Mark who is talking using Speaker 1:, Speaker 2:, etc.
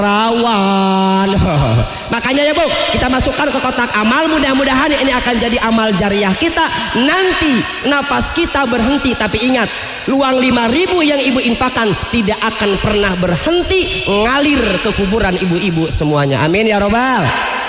Speaker 1: rawan. Makanya ya Bu, kita masukkan ke kotak amal, mudah-mudahan ini akan jadi amal jariah kita. Nanti nafas kita berhenti, tapi ingat, luang 5.000 yang ibu infakkan tidak akan pernah berhenti ngalir ke kuburan ibu-ibu semuanya. Amin ya robbal.